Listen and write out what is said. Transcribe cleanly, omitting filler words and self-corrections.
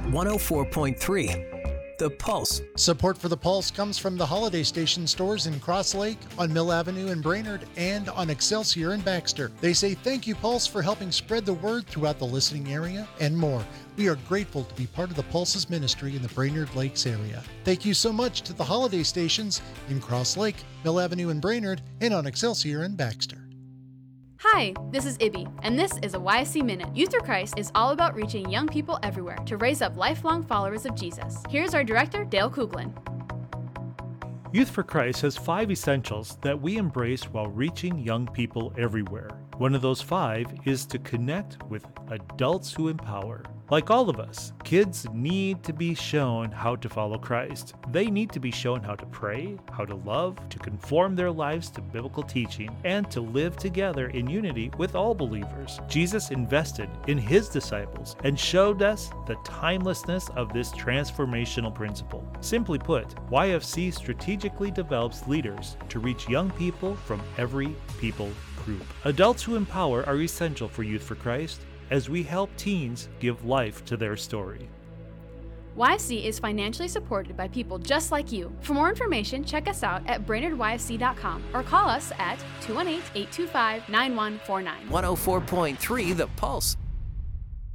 104.3 The Pulse. Support for The Pulse comes from the Holiday Station stores in Cross Lake, on Mill Avenue in Brainerd, and on Excelsior in Baxter. They say thank you, Pulse, for helping spread the word throughout the listening area and more. We are grateful to be part of the Pulse's ministry in the Brainerd Lakes area. Thank you so much to the Holiday Stations in Cross Lake, Mill Avenue in Brainerd, and on Excelsior in Baxter. Hi, this is Ibby, and this is a YSC Minute. Youth for Christ is all about reaching young people everywhere to raise up lifelong followers of Jesus. Here's our director, Dale Kuglin. Youth for Christ has 5 essentials that we embrace while reaching young people everywhere. One of those 5 is to connect with adults who empower. Like all of us, kids need to be shown how to follow Christ. They need to be shown how to pray, how to love, to conform their lives to biblical teaching, and to live together in unity with all believers. Jesus invested in his disciples and showed us the timelessness of this transformational principle. Simply put, YFC strategically develops leaders to reach young people from every people group. Adults who empower are essential for Youth for Christ as we help teens give life to their story. YFC is financially supported by people just like you. For more information, check us out at BrainerdYFC.com or call us at 218-825-9149. 104.3 The Pulse.